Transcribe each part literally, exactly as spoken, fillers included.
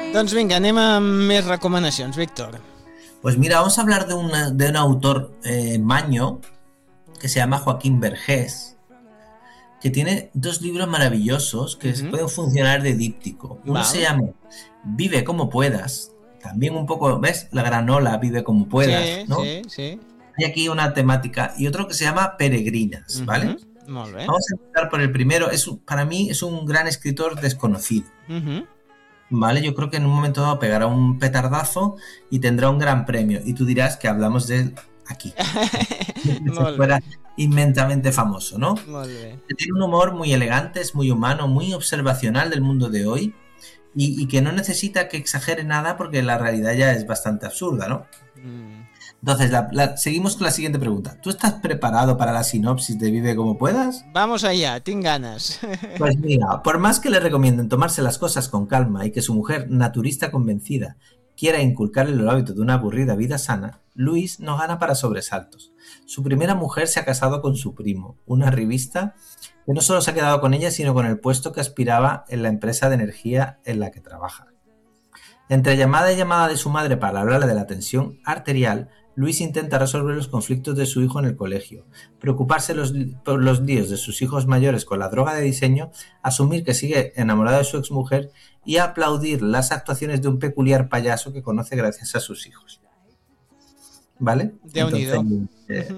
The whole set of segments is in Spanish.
Doncs vinga, anem amb més recomanacions, Víctor. Pues mira, vamos a hablar de, una, de un autor eh, maño que se llama Joaquín Vergés, que tiene dos libros maravillosos que uh-huh. pueden funcionar de díptico. Uno Val. se llama Vive como puedas, también un poco, ¿ves? La granola, vive como puedas, sí, ¿no? Sí, sí. Hay aquí una temática. Y otro que se llama Peregrinas, ¿vale? Uh-huh. Molt bé. Vamos a empezar por el primero. Es, para mí es un gran escritor desconocido. Uh-huh. ¿Vale? Yo creo que en un momento dado pegará un petardazo y tendrá un gran premio. Y tú dirás que hablamos de él aquí. Si fuera inmensamente famoso, ¿no? Tiene un humor muy elegante, es muy humano, muy observacional del mundo de hoy y, y que no necesita que exagere nada porque la realidad ya es bastante absurda, ¿no? Mm. Entonces, la, la, seguimos con la siguiente pregunta. ¿Tú estás preparado para la sinopsis de Vive como puedas? Vamos allá, ten ganas. Pues mira, por más que le recomienden tomarse las cosas con calma y que su mujer, naturista convencida, quiera inculcarle el hábito de una aburrida vida sana, Luis no gana para sobresaltos. Su primera mujer se ha casado con su primo, una revista que no solo se ha quedado con ella, sino con el puesto que aspiraba en la empresa de energía en la que trabaja. Entre llamada y llamada de su madre para hablarle de la tensión arterial, Luis intenta resolver los conflictos de su hijo en el colegio, preocuparse los, por los líos de sus hijos mayores con la droga de diseño, asumir que sigue enamorado de su exmujer y aplaudir las actuaciones de un peculiar payaso que conoce gracias a sus hijos. ¿Vale? Déu-n'hi-do. Eh,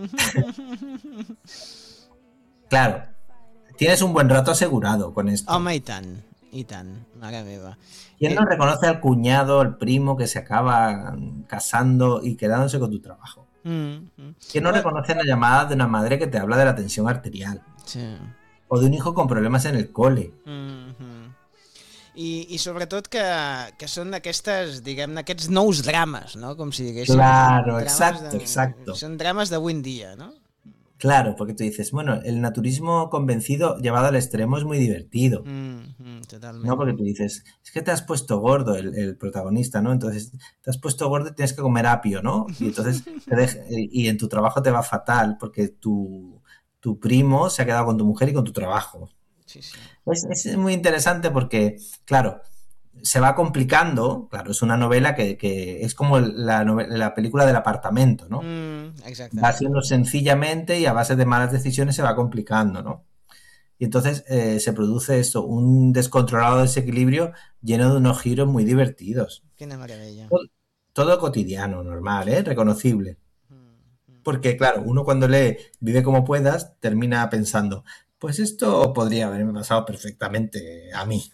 claro, tienes un buen rato asegurado con esto. Home, i tant, i tant, mare meva. ¿Quién no reconoce al cuñado, al primo que se acaba casando y quedándose con tu trabajo? Mm-hmm. ¿Quién no reconoce la llamada de una madre que te habla de la tensión arterial? Sí. O de un hijo con problemas en el cole. Mm-hmm. I, i sobretot que, que són d'aquestes, diguem-ne, aquests nous drames, no? Com si diguéssim. Claro, exacto, de, exacto. Són drames d'avui en dia, no? Claro, porque tú dices, bueno, el naturismo convencido llevado al extremo es muy divertido. Mm, mm, totalmente. No, porque tú dices, es que te has puesto gordo, el, el protagonista, ¿no? Entonces, te has puesto gordo y tienes que comer apio, ¿no? Y entonces, te deja, y en tu trabajo te va fatal porque tu, tu primo se ha quedado con tu mujer y con tu trabajo. Sí, sí. Es, es muy interesante porque, claro, se va complicando, claro, es una novela que, que es como la, novela, la película del apartamento, ¿no? Mm, va haciendo sencillamente y a base de malas decisiones se va complicando, ¿no? Y entonces eh, se produce esto, un descontrolado desequilibrio lleno de unos giros muy divertidos. Qué maravilla. Todo, todo cotidiano, normal, ¿eh? Reconocible. Porque, claro, uno cuando lee Vive como puedas, termina pensando, pues esto podría haberme pasado perfectamente a mí.